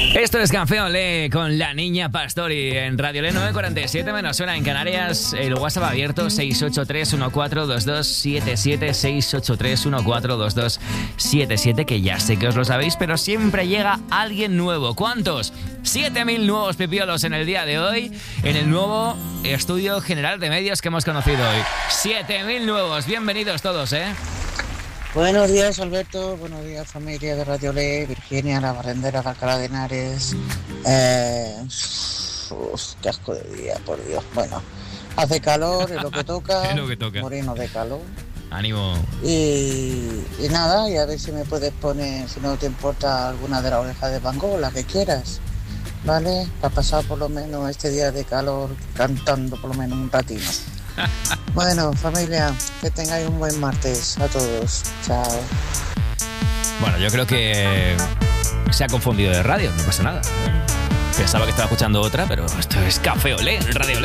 Esto es Café Olé con la niña Pastori en Radio Olé 9:47 menos hora en Canarias. El WhatsApp abierto 683-1422-77, 683-1422-77, que ya sé que os lo sabéis, pero siempre llega alguien nuevo. ¿Cuántos? 7.000 nuevos pipiolos en el día de hoy, en el nuevo estudio general de medios que hemos conocido hoy. 7.000 nuevos, bienvenidos todos, ¿eh? Buenos días, Alberto. Buenos días, familia de Radio Olé, Virginia, la barrendera de Alcalá de Henares. Qué asco de día, por Dios. Bueno, hace calor, es lo que toca. Es lo que toca. Morirnos de calor. Ánimo. Y nada, y a ver si me puedes poner, si no te importa, alguna de las orejas de Van Gogh, la que quieras, ¿vale? Para pasar por lo menos este día de calor cantando por lo menos un ratito. Bueno, familia, que tengáis un buen martes a todos. Chao. Bueno, yo creo que se ha confundido de radio, no pasa nada. Pensaba que estaba escuchando otra, pero esto es Café Olé, Radio Olé.